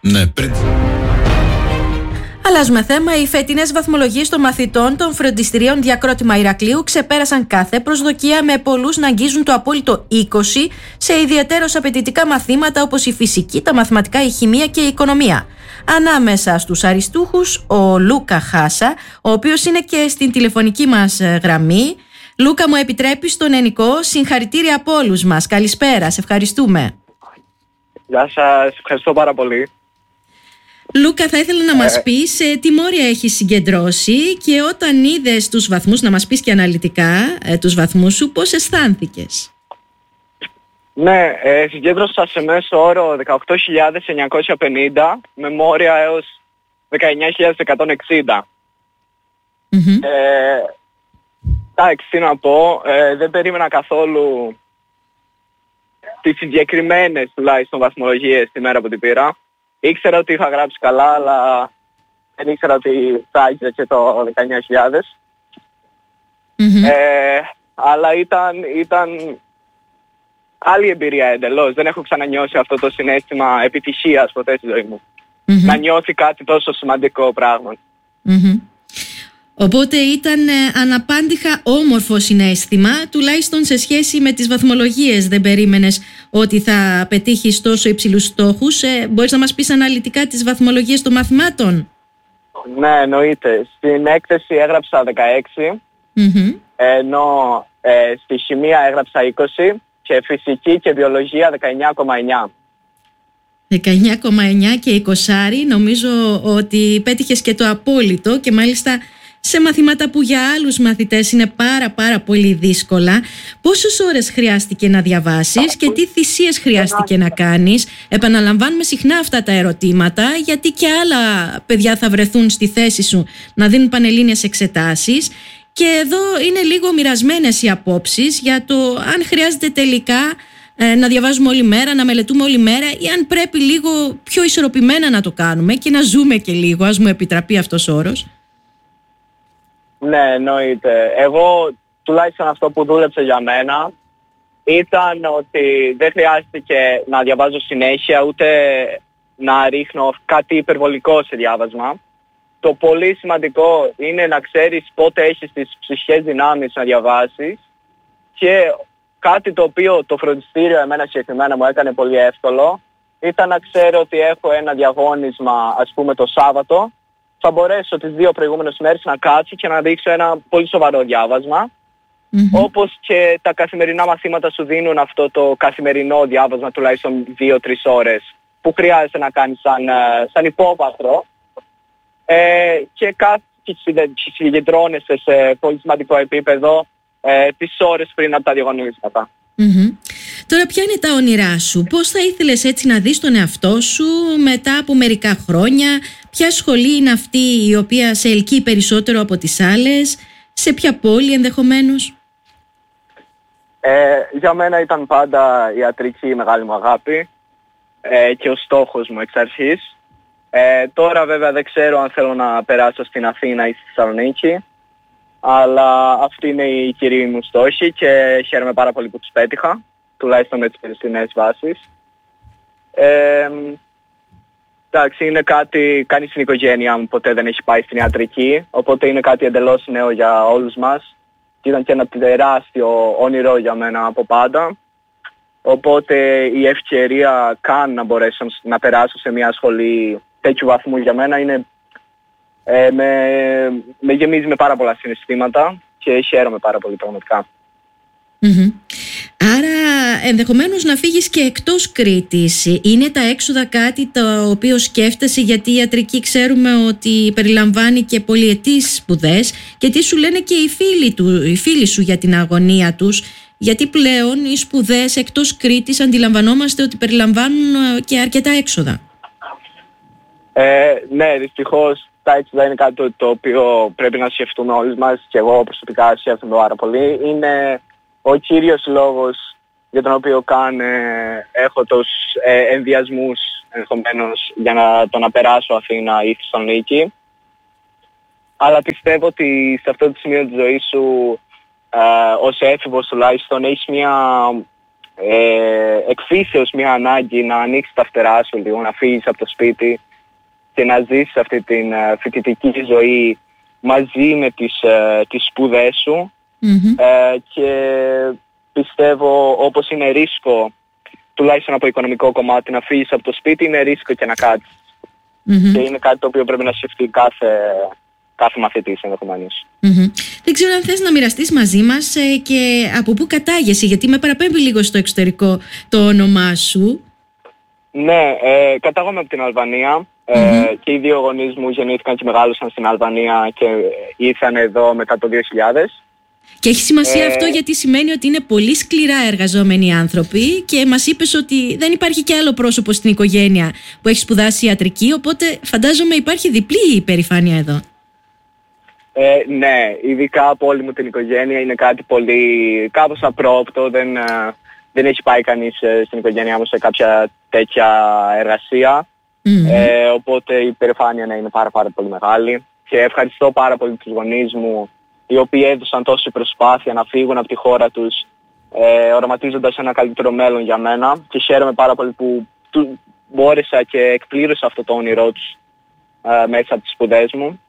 [SPEAKER 1] Αλλάζουμε θέμα. Οι φετινές βαθμολογίες των μαθητών των φροντιστηρίων Διακρότημα Ηρακλείου ξεπέρασαν κάθε προσδοκία, με πολλούς να αγγίζουν το απόλυτο 20 σε ιδιαιτέρως απαιτητικά μαθήματα όπως η φυσική, τα μαθηματικά, η χημεία και η οικονομία. Ανάμεσα στους αριστούχους ο Λούκα Χάσα, ο οποίος είναι και στην τηλεφωνική μας γραμμή. Λούκα, μου επιτρέπεις τον ενικό? Συγχαρητήρια από όλους μας. Καλησπέρα, σε ευχαριστούμε.
[SPEAKER 7] Γεια σας, ευχαριστώ πάρα πολύ.
[SPEAKER 1] Λούκα, θα ήθελα να μας πεις τι μόρια έχεις συγκεντρώσει και όταν είδες τους βαθμούς, να μας πεις και αναλυτικά τους βαθμούς σου, πώς αισθάνθηκες?
[SPEAKER 7] Ναι, συγκέντρωσα σε μέσο όρο 18.950 με μόρια έως 19.160. Εντάξει, τι να πω, δεν περίμενα καθόλου τις συγκεκριμένες τουλάχιστον βαθμολογίες τη μέρα που την πήρα. Ήξερα ότι είχα γράψει καλά, αλλά δεν ήξερα ότι θα άγγιζε και το 19.000. Αλλά ήταν άλλη εμπειρία εντελώς. Δεν έχω ξανανιώσει αυτό το συναίσθημα επιτυχίας ποτέ στη ζωή μου. Να νιώθει κάτι τόσο σημαντικό πράγμα.
[SPEAKER 1] Οπότε ήταν αναπάντηχα όμορφο συναίσθημα, τουλάχιστον σε σχέση με τις βαθμολογίες. Δεν περίμενες ότι θα πετύχεις τόσο υψηλούς στόχους. Μπορείς να μας πεις αναλυτικά τις βαθμολογίες των μαθημάτων?
[SPEAKER 7] Ναι, εννοείται. Στην έκθεση έγραψα 16, ενώ στη χημεία έγραψα 20 και φυσική και βιολογία 19,9.
[SPEAKER 1] 19,9 και 20, νομίζω ότι πέτυχες και το απόλυτο, και μάλιστα σε μαθήματα που για άλλους μαθητές είναι πάρα πολύ δύσκολα. Πόσες ώρες χρειάστηκε να διαβάσεις και τι θυσίες χρειάστηκε να κάνεις? Επαναλαμβάνουμε συχνά αυτά τα ερωτήματα, γιατί και άλλα παιδιά θα βρεθούν στη θέση σου να δίνουν πανελλήνιες εξετάσεις, και εδώ είναι λίγο μοιρασμένες οι απόψεις για το αν χρειάζεται τελικά να διαβάζουμε όλη μέρα, να μελετούμε όλη μέρα, ή αν πρέπει λίγο πιο ισορροπημένα να το κάνουμε και να ζούμε και λίγο, ας μου επιτραπεί αυτός ο όρος.
[SPEAKER 7] Ναι, εννοείται. Εγώ, τουλάχιστον αυτό που δούλεψε για μένα, ήταν ότι δεν χρειάστηκε να διαβάζω συνέχεια, ούτε να ρίχνω κάτι υπερβολικό σε διάβασμα. Το πολύ σημαντικό είναι να ξέρεις πότε έχεις τις ψυχικές δυνάμεις να διαβάσεις, και κάτι το οποίο το φροντιστήριο εμένα συγκεκριμένα μου έκανε πολύ εύκολο ήταν να ξέρω ότι έχω ένα διαγώνισμα, ας πούμε, το Σάββατο. Θα μπορέσω τις 2 προηγούμενες μέρες να κάτσω και να δείξω ένα πολύ σοβαρό διάβασμα. Όπως και τα καθημερινά μαθήματα σου δίνουν αυτό το καθημερινό διάβασμα τουλάχιστον 2-3 ώρες που χρειάζεται να κάνεις σαν υπόβαθρο. Και συγκεντρώνεσαι σε πολύ σημαντικό επίπεδο τις ώρες πριν από τα διαγωνίσματα.
[SPEAKER 1] Τώρα, ποια είναι τα όνειρά σου? Πώς θα ήθελες έτσι να δεις τον εαυτό σου μετά από μερικά χρόνια? Ποια σχολή είναι αυτή η οποία σε ελκύει περισσότερο από τις άλλες? Σε ποια πόλη ενδεχομένως?
[SPEAKER 7] Για μένα ήταν πάντα η ιατρική η μεγάλη μου αγάπη και ο στόχος μου εξ αρχής. Τώρα βέβαια δεν ξέρω αν θέλω να περάσω στην Αθήνα ή στη Θεσσαλονίκη, αλλά αυτή είναι η κυρία μου στόχη και χαίρομαι πάρα πολύ που τους πέτυχα, τουλάχιστον με τις περισσότερες βάσεις. Εντάξει, είναι κάτι, κανείς στην οικογένειά μου ποτέ δεν έχει πάει στην ιατρική, οπότε είναι κάτι εντελώς νέο για όλους μας και ήταν και ένα τεράστιο όνειρο για μένα από πάντα. Οπότε η ευκαιρία καν να μπορέσω να περάσω σε μια σχολή τέτοιου βαθμού για μένα είναι, με γεμίζει με πάρα πολλά συναισθήματα και χαίρομαι πάρα πολύ πραγματικά.
[SPEAKER 1] Άρα ενδεχομένως να φύγεις και εκτός Κρήτης. Είναι τα έξοδα κάτι το οποίο σκέφτεσαι, γιατί η ιατρική ξέρουμε ότι περιλαμβάνει και πολυετής σπουδές, και τι σου λένε και οι φίλοι σου για την αγωνία τους, γιατί πλέον οι σπουδές εκτός Κρήτης αντιλαμβανόμαστε ότι περιλαμβάνουν και αρκετά έξοδα.
[SPEAKER 7] Ναι, δυστυχώς τα έξοδα είναι κάτι το οποίο πρέπει να σκεφτούμε όλοι μας, και εγώ προσωπικά σκέφτομαι πάρα πολύ. Είναι ο κύριος λόγος για τον οποίο έχω τους ενδιασμούς ενδεχομένως για να περάσω Αθήνα ή Θεσσαλονίκη. Αλλά πιστεύω ότι σε αυτό το σημείο της ζωής σου, ως έφηβος τουλάχιστον, έχεις μια εκφύσεως μια ανάγκη να ανοίξεις τα φτερά σου λίγο, να φύγεις από το σπίτι και να ζήσεις αυτή την φοιτητική ζωή μαζί με τις σπουδές σου. Και πιστεύω, όπως είναι ρίσκο, τουλάχιστον από οικονομικό κομμάτι, να φύγεις από το σπίτι, είναι ρίσκο και να κάτσεις. Και είναι κάτι το οποίο πρέπει να σκεφτεί κάθε μαθητής ενδεχομένως.
[SPEAKER 1] Δεν ξέρω αν θες να μοιραστείς μαζί μας και από πού κατάγεσαι, γιατί με παραπέμπει λίγο στο εξωτερικό το όνομά σου.
[SPEAKER 7] Ναι, κατάγομαι από την Αλβανία. Και οι δύο γονείς μου γεννήθηκαν και μεγάλωσαν στην Αλβανία και ήρθαν εδώ μετά το 2000.
[SPEAKER 1] Και έχει σημασία αυτό, γιατί σημαίνει ότι είναι πολύ σκληρά εργαζόμενοι άνθρωποι, και μας είπες ότι δεν υπάρχει και άλλο πρόσωπο στην οικογένεια που έχει σπουδάσει ιατρική, οπότε φαντάζομαι υπάρχει διπλή υπερηφάνεια εδώ.
[SPEAKER 7] Ναι, ειδικά από όλη μου την οικογένεια είναι κάτι πολύ κάπως απρόοπτο. Δεν έχει πάει κανείς στην οικογένειά μου σε κάποια τέτοια εργασία. Οπότε η υπερηφάνεια είναι πάρα πολύ μεγάλη, και ευχαριστώ πάρα πολύ τους γονείς μου, οι οποίοι έδωσαν τόση προσπάθεια να φύγουν από τη χώρα τους, οραματίζοντας ένα καλύτερο μέλλον για μένα, και χαίρομαι πάρα πολύ που μπόρεσα και εκπλήρωσα αυτό το όνειρό τους μέσα από τις σπουδές μου.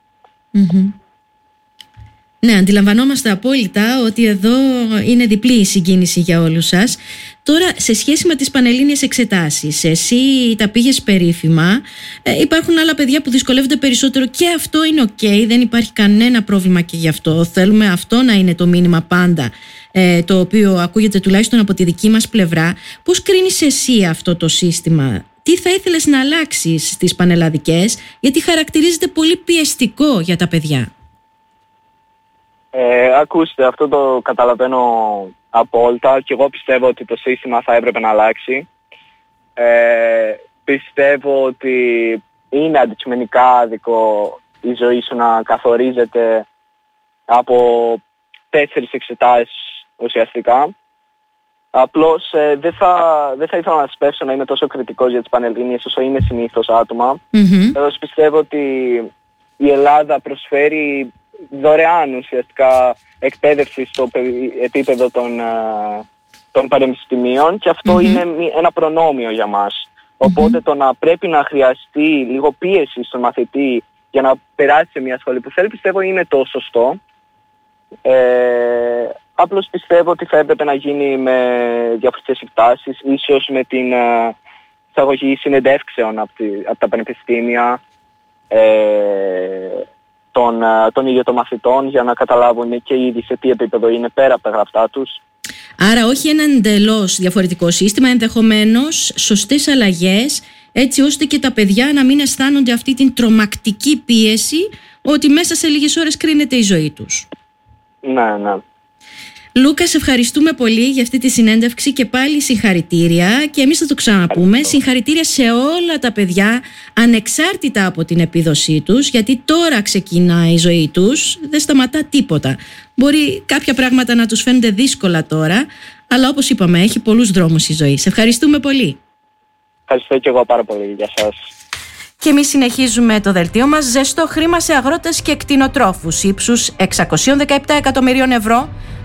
[SPEAKER 1] Ναι, αντιλαμβανόμαστε απόλυτα ότι εδώ είναι διπλή η συγκίνηση για όλους σας. Τώρα, σε σχέση με τις πανελλήνιες εξετάσεις, εσύ τα πήγες περίφημα. Υπάρχουν άλλα παιδιά που δυσκολεύονται περισσότερο, και αυτό είναι ok, δεν υπάρχει κανένα πρόβλημα και γι' αυτό. Θέλουμε αυτό να είναι το μήνυμα πάντα, το οποίο ακούγεται τουλάχιστον από τη δική μας πλευρά. Πώς κρίνεις εσύ αυτό το σύστημα? Τι θα ήθελες να αλλάξεις στις πανελλαδικές, γιατί χαρακτηρίζεται πολύ πιεστικό για τα παιδιά?
[SPEAKER 7] Ακούστε, αυτό το καταλαβαίνω απόλυτα, και εγώ πιστεύω ότι το σύστημα θα έπρεπε να αλλάξει. Πιστεύω ότι είναι αντικειμενικά άδικο η ζωή σου να καθορίζεται από 4 εξετάσεις ουσιαστικά. Απλώς δεν θα ήθελα να σπεύσω να είμαι τόσο κριτικός για τις πανελλήνιες όσο είναι συνήθως άτομα. Πιστεύω ότι η Ελλάδα προσφέρει δωρεάν ουσιαστικά εκπαίδευση στο επίπεδο των πανεπιστημίων, και αυτό είναι ένα προνόμιο για μας. Οπότε το να πρέπει να χρειαστεί λίγο πίεση στον μαθητή για να περάσει σε μια σχολή που θέλει, πιστεύω είναι το σωστό. Απλώς πιστεύω ότι θα έπρεπε να γίνει με διαφορετικές εκτάσεις, ίσως με την εισαγωγή συνεντεύξεων από τα πανεπιστήμια, των ίδιων των μαθητών, για να καταλάβουν και ήδη σε τι επίπεδο είναι πέρα από τα γραφτά τους.
[SPEAKER 1] Άρα όχι ένα εντελώς διαφορετικό σύστημα, ενδεχομένως σωστές αλλαγές, έτσι ώστε και τα παιδιά να μην αισθάνονται αυτή την τρομακτική πίεση ότι μέσα σε λίγες ώρες κρίνεται η ζωή τους.
[SPEAKER 7] Ναι.
[SPEAKER 1] Λούκα, σε ευχαριστούμε πολύ για αυτή τη συνέντευξη, και πάλι συγχαρητήρια, και εμείς θα το ξαναπούμε. Συγχαρητήρια σε όλα τα παιδιά, ανεξάρτητα από την επίδοσή τους, γιατί τώρα ξεκινάει η ζωή τους, δεν σταματά τίποτα. Μπορεί κάποια πράγματα να τους φαίνονται δύσκολα τώρα, αλλά όπως είπαμε, έχει πολλούς δρόμους η ζωή. Σε ευχαριστούμε πολύ.
[SPEAKER 7] Ευχαριστώ και εγώ πάρα πολύ. Για σας.
[SPEAKER 1] Και εμείς συνεχίζουμε το δελτίο μας. Ζεστό χρήμα σε αγρότες και κτηνοτρόφους ύψους 617 εκατομμυρίων ευρώ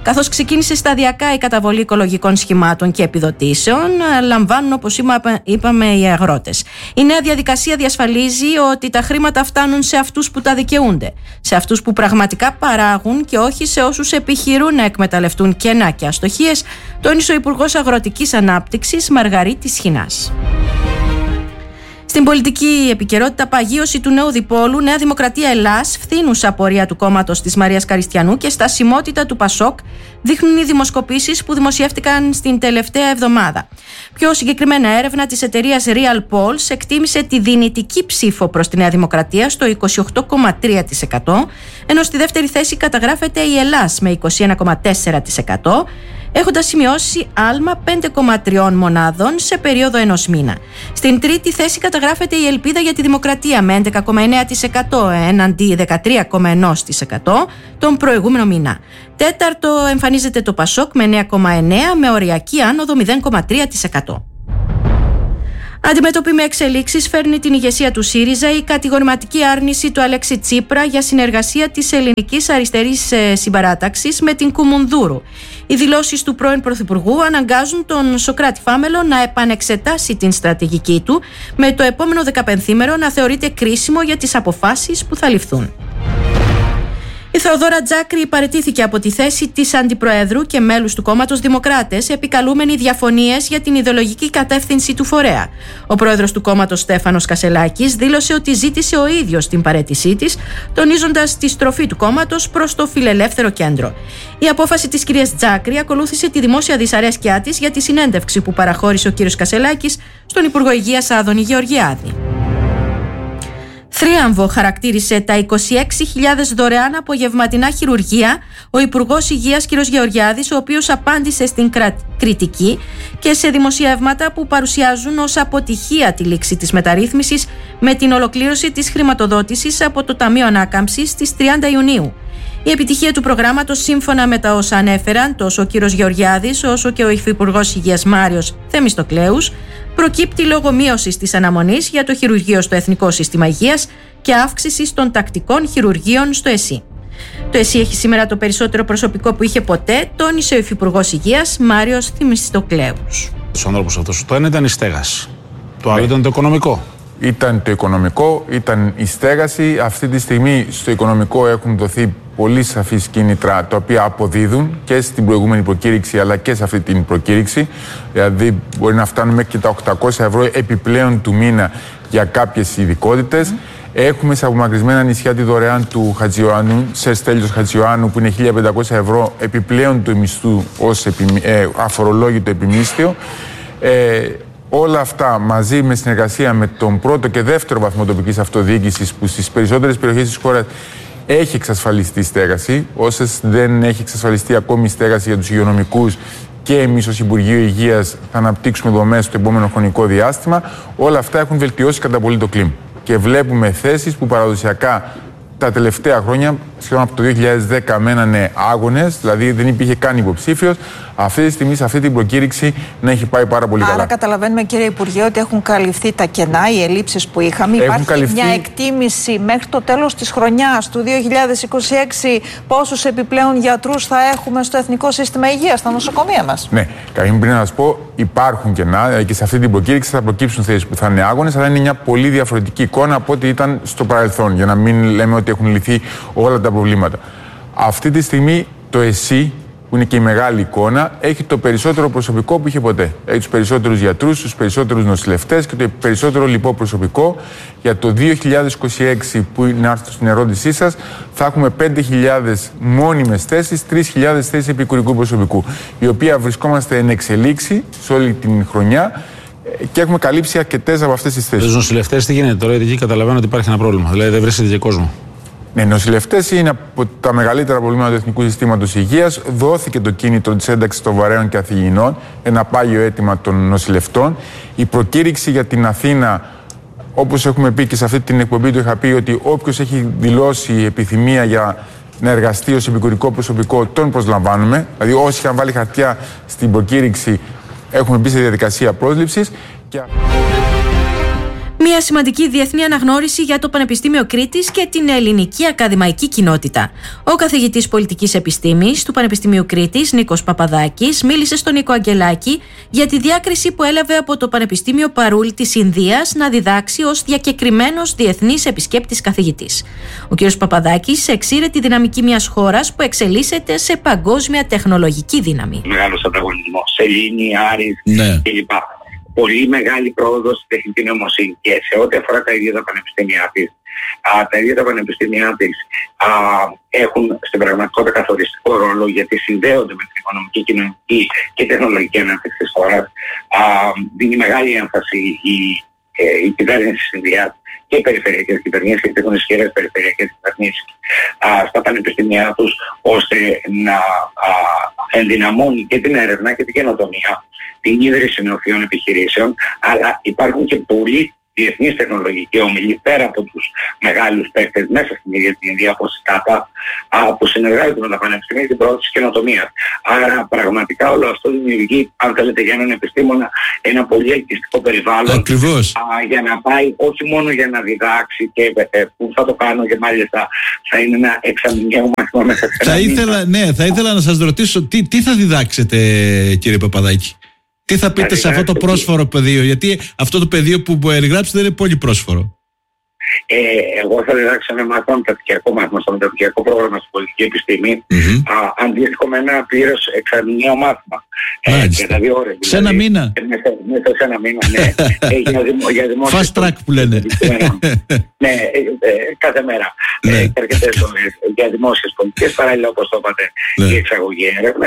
[SPEAKER 1] Καθώς ξεκίνησε σταδιακά η καταβολή οικολογικών σχημάτων και επιδοτήσεων, λαμβάνουν, όπως είπαμε, οι αγρότες. Η νέα διαδικασία διασφαλίζει ότι τα χρήματα φτάνουν σε αυτούς που τα δικαιούνται, σε αυτούς που πραγματικά παράγουν και όχι σε όσους επιχειρούν να εκμεταλλευτούν κενά και αστοχίες, τόνισε ο Υπουργός Αγροτικής Ανάπτυξης Μαργαρίτης Σχοινάς. Στην πολιτική επικαιρότητα, παγίωση του νέου διπόλου Νέα Δημοκρατία Ελλάς, φθήνουσα πορεία του κόμματος της Μαρίας Καριστιανού και στασιμότητα του Πασόκ δείχνουν οι δημοσκοπήσεις που δημοσιεύτηκαν στην τελευταία εβδομάδα. Πιο συγκεκριμένα, έρευνα της εταιρείας Real Polls εκτίμησε τη δυνητική ψήφο προς τη Νέα Δημοκρατία στο 28,3%, ενώ στη δεύτερη θέση καταγράφεται η Ελλάς με 21,4%. Έχοντας σημειώσει άλμα 5,3 μονάδων σε περίοδο ενός μήνα. Στην τρίτη θέση καταγράφεται η Ελπίδα για τη Δημοκρατία με 11,9% έναντι 13,1% τον προηγούμενο μήνα. Τέταρτο εμφανίζεται το Πασόκ με 9,9% με οριακή άνοδο 0,3%. Αντιμέτωπη με εξελίξεις, φέρνει την ηγεσία του ΣΥΡΙΖΑ η κατηγορηματική άρνηση του Αλέξη Τσίπρα για συνεργασία της ελληνικής αριστερής συμπαράταξης με την Κουμουνδούρου. Οι δηλώσεις του πρώην Πρωθυπουργού αναγκάζουν τον Σωκράτη Φάμελο να επανεξετάσει την στρατηγική του, με το επόμενο 15ήμερο να θεωρείται κρίσιμο για τις αποφάσεις που θα ληφθούν. Η Θεοδόρα Τζάκρη παραιτήθηκε από τη θέση της Αντιπροέδρου και μέλους του κόμματος Δημοκράτες, επικαλούμενοι διαφωνίες για την ιδεολογική κατεύθυνση του φορέα. Ο πρόεδρος του κόμματος Στέφανος Κασελάκης δήλωσε ότι ζήτησε ο ίδιος την παραίτησή της, τονίζοντας τη στροφή του κόμματος προς το φιλελεύθερο κέντρο. Η απόφαση της κυρίας Τζάκρη ακολούθησε τη δημόσια δυσαρέσκειά της για τη συνέντευξη που παραχώρησε ο κύριος Κασελάκης στον Υπουργό Υγείας Άδωνη Γεωργιάδη. Θρίαμβο χαρακτήρισε τα 26.000 δωρεάν απογευματινά χειρουργία ο Υπουργός Υγείας κ. Γεωργιάδης, ο οποίος απάντησε στην κριτική και σε δημοσιεύματα που παρουσιάζουν ως αποτυχία τη λήξη της μεταρρύθμισης με την ολοκλήρωση της χρηματοδότησης από το Ταμείο Ανάκαμψης στις 30 Ιουνίου. Η επιτυχία του προγράμματος, σύμφωνα με τα όσα ανέφεραν τόσο ο κ. Γεωργιάδης όσο και ο Υφυπουργός Υγείας Μάριος Θεμιστοκλέους, προκύπτει λόγω μείωσης της αναμονής για το χειρουργείο στο Εθνικό Σύστημα Υγείας και αύξησης των τακτικών χειρουργείων στο ΕΣΥ. Το ΕΣΥ έχει σήμερα το περισσότερο προσωπικό που είχε ποτέ, τόνισε ο Υφυπουργός Υγείας Μάριος Θεμιστοκλέους.
[SPEAKER 8] Στους ανθρώπους αυτούς, το ένα ήταν η στέγαση, το άλλο ήταν το οικονομικό.
[SPEAKER 9] Ήταν το οικονομικό, ήταν η στέγαση. Αυτή τη στιγμή στο οικονομικό έχουν δοθεί πολύ σαφείς κίνητρα τα οποία αποδίδουν και στην προηγούμενη προκήρυξη αλλά και σε αυτή την προκήρυξη. Δηλαδή μπορεί να φτάνουμε και τα 800 ευρώ επιπλέον του μήνα για κάποιες ειδικότητες. Έχουμε σε απομακρυσμένα νησιά τη δωρεάν του Χατζιωάννου, σε Στέλιος Χατζιωάννου, που είναι 1.500 ευρώ επιπλέον του μισθού ως αφορολόγητο επιμίσθιο. Όλα αυτά μαζί με συνεργασία με τον πρώτο και δεύτερο βαθμό τοπικής αυτοδιοίκησης, που στις περισσότερες περιοχές της χώρας έχει εξασφαλιστεί στέγαση, όσες δεν έχει εξασφαλιστεί ακόμη στέγαση για τους υγειονομικούς, και εμείς ως Υπουργείο Υγείας θα αναπτύξουμε δομές στο επόμενο χρονικό διάστημα. Όλα αυτά έχουν βελτιώσει κατά πολύ το κλίμα. Και βλέπουμε θέσεις που παραδοσιακά τα τελευταία χρόνια, σχεδόν από το 2010, μένανε άγονες, δηλαδή δεν υπήρχε καν υποψήφιος. Αυτή τη στιγμή, σε αυτή την προκήρυξη, να έχει πάει πάρα πολύ καλά.
[SPEAKER 10] Άρα, καταλαβαίνουμε, κύριε Υπουργέ, ότι έχουν καλυφθεί τα κενά, οι ελλείψεις που είχαμε. Υπάρχει μια εκτίμηση μέχρι το τέλος της χρονιάς του 2026 πόσους επιπλέον γιατρούς θα έχουμε στο Εθνικό Σύστημα Υγείας, στα νοσοκομεία μας?
[SPEAKER 9] Ναι, πριν να σας πω, υπάρχουν κενά και σε αυτή την προκήρυξη θα προκύψουν θέσεις που θα είναι άγονες, αλλά είναι μια πολύ διαφορετική εικόνα από ό,τι ήταν στο παρελθόν, για να μην λέμε ότι έχουν λυθεί όλα τα προβλήματα. Αυτή τη στιγμή το ΕΣΥ, που είναι και η μεγάλη εικόνα, έχει το περισσότερο προσωπικό που είχε ποτέ. Έχει τους περισσότερους γιατρούς, τους περισσότερους νοσηλευτές και το περισσότερο λοιπό προσωπικό. Για το 2026, που είναι άρθρο στην ερώτησή σας, θα έχουμε 5.000 μόνιμες θέσεις, 3.000 θέσεις επικουρικού προσωπικού, η οποία βρισκόμαστε εν εξελίξη σε όλη την χρονιά και έχουμε καλύψει αρκετές από αυτές τις θέσεις.
[SPEAKER 8] Τους νοσηλευτές τι γίνεται τώρα, γιατί εκεί καταλαβαίνω ότι υπάρχει ένα πρόβλημα, δηλαδή δεν βρίσκεται και κόσμο.
[SPEAKER 9] Ναι, νοσηλευτές είναι από τα μεγαλύτερα προβλήματα του Εθνικού Συστήματος Υγείας. Δόθηκε το κίνητρο της ένταξης των βαρέων και αθηγινών, ένα πάγιο αίτημα των νοσηλευτών. Η προκήρυξη για την Αθήνα, όπως έχουμε πει και σε αυτή την εκπομπή του, είχα πει ότι όποιος έχει δηλώσει επιθυμία για να εργαστεί ως επικουρικό προσωπικό, τον προσλαμβάνουμε. Δηλαδή, όσοι είχαν βάλει χαρτιά στην προκήρυξη, έχουμε μπει σε διαδικασία πρόσληψης.
[SPEAKER 1] Μια σημαντική διεθνή αναγνώριση για το Πανεπιστήμιο Κρήτης και την ελληνική ακαδημαϊκή κοινότητα. Ο καθηγητής πολιτικής επιστήμης του Πανεπιστημίου Κρήτης, Νίκος Παπαδάκης, μίλησε στον Νίκο Αγγελάκη για τη διάκριση που έλαβε από το Πανεπιστήμιο Παρούλ της Ινδίας να διδάξει ως διακεκριμένος διεθνής επισκέπτης καθηγητής. Ο κ. Παπαδάκης εξήρε τη δυναμική μιας χώρας που εξελίσσεται σε παγκόσμια τεχνολογική δύναμη.
[SPEAKER 11] Μεγάλος ανταγωνισμός, σελήνη, Άρης κλπ. Πολύ μεγάλη πρόοδο στη τεχνητή νοημοσύνη και σε ό,τι αφορά τα ίδια τα πανεπιστήμια της. Τα ίδια τα πανεπιστήμια της έχουν στην πραγματικότητα καθοριστικό ρόλο, γιατί συνδέονται με την οικονομική, κοινωνική και τεχνολογική ανάπτυξη της χώρας. Δίνει μεγάλη έμφαση η κυβέρνηση της Ινδίας και οι περιφερειακές κυβερνήσεις, γιατί έχουν ισχυρές περιφερειακές κυβερνήσεις στα πανεπιστήμια τους, ώστε να ενδυναμώνει και την έρευνα και την καινοτομία, την ίδρυση νεοφυών επιχειρήσεων, αλλά υπάρχουν και πολλοί διεθνείς τεχνολογικοί όμιλοι πέρα από τους μεγάλους παίκτες μέσα στην ίδια την Ινδία, όπως η ΚΑΠΑ, που συνεργάζονται με τα πανεπιστήμια για την πρόοδο της καινοτομίας. Άρα πραγματικά όλο αυτό δημιουργεί, αν θέλετε, για έναν επιστήμονα ένα πολύ ελκυστικό περιβάλλον. Για να πάει, όχι μόνο για να διδάξει και που θα το κάνω και μάλιστα θα είναι ένα εξαμηνιαίο μάθημα μέσα σε
[SPEAKER 12] θα ήθελα να σας ρωτήσω τι θα διδάξετε, κύριε Παπαδάκη. Τι θα πείτε σε αυτό το πρόσφορο πεδίο, γιατί αυτό το πεδίο που περιγράψετε είναι πολύ πρόσφορο.
[SPEAKER 11] Εγώ θα διδάξω ένα μάθημα μάθημα στο μεταπτυχιακό πρόγραμμα στην πολιτική επιστήμη, αντίστοιχο με ένα πλήρως εξαμηνιαίο μάθημα. Για 2 ώρες.
[SPEAKER 12] Σε ένα μήνα.
[SPEAKER 11] Μέσα σε ένα μήνα, ναι. Για δημόσιες
[SPEAKER 12] fast track που λένε.
[SPEAKER 11] Ναι, κάθε μέρα. Και αρκετές ώρες για δημόσιες πολιτικές, παράλληλα όπως το είπατε, η εξαγωγή έρευνα.